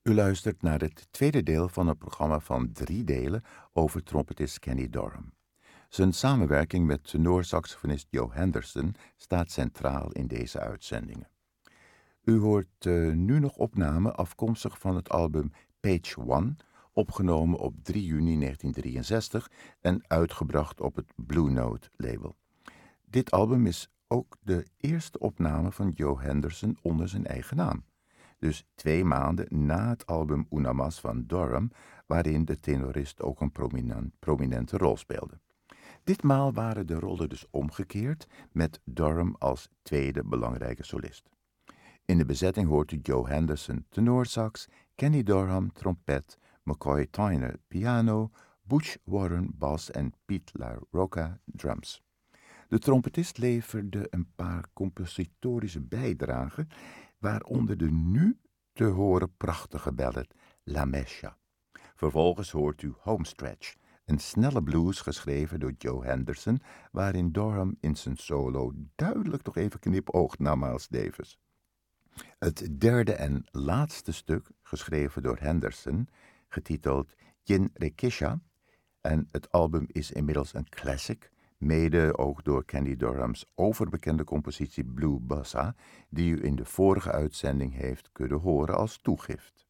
U luistert naar het tweede deel van een programma van 3 delen over trompetist Kenny Dorham. Zijn samenwerking met tenorsaxofonist Joe Henderson staat centraal in deze uitzendingen. U hoort nu nog opnamen afkomstig van het album Page One, opgenomen op 3 juni 1963 en uitgebracht op het Blue Note label. Dit album is ook de eerste opname van Joe Henderson onder zijn eigen naam. Dus 2 maanden na het album Una Mas van Dorham, waarin de tenorist ook een prominente rol speelde. Ditmaal waren de rollen dus omgekeerd, met Dorham als tweede belangrijke solist. In de bezetting hoort u Joe Henderson tenorsax, Kenny Dorham trompet, McCoy Tyner piano, Butch Warren bas en Pete LaRocca drums. De trompetist leverde een paar compositorische bijdragen, waaronder de nu te horen prachtige ballad La Mesha. Vervolgens hoort u Homestretch, een snelle blues geschreven door Joe Henderson, waarin Dorham in zijn solo duidelijk nog even knipoogt naar Miles Davis. Het derde en laatste stuk, geschreven door Henderson, getiteld Yin Rekisha, en het album is inmiddels een classic, mede ook door Kenny Dorham's overbekende compositie Blue Bossa, die u in de vorige uitzending heeft kunnen horen als toegift.